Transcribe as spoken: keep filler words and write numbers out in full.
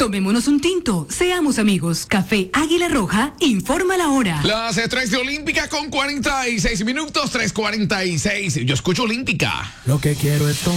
Tomémonos un tinto, seamos amigos. Café Águila Roja, informa la hora. Las tres de Olímpica con cuarenta y seis minutos, tres cuarenta y seis. Yo escucho Olímpica. Lo que quiero es tomar.